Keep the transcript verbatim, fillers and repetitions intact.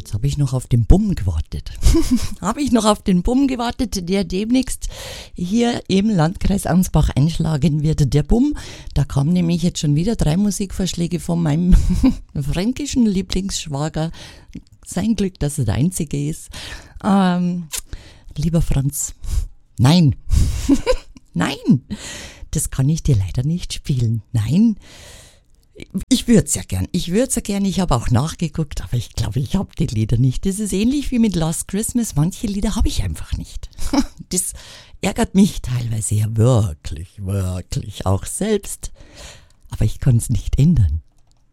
Jetzt habe ich noch auf den Bumm gewartet. habe ich noch auf den Bumm gewartet, der demnächst hier im Landkreis Ansbach einschlagen wird. Der Bumm, da kamen nämlich jetzt schon wieder drei Musikvorschläge von meinem fränkischen Lieblingsschwager. Sein Glück, dass er der Einzige ist. Ähm, lieber Franz, nein. Nein, das kann ich dir leider nicht spielen. Nein. Ich würde es ja gern, ich würde es ja gern, ich habe auch nachgeguckt, aber ich glaube, ich habe die Lieder nicht. Das ist ähnlich wie mit Last Christmas, manche Lieder habe ich einfach nicht. Das ärgert mich teilweise ja wirklich, wirklich auch selbst. Aber ich kann es nicht ändern.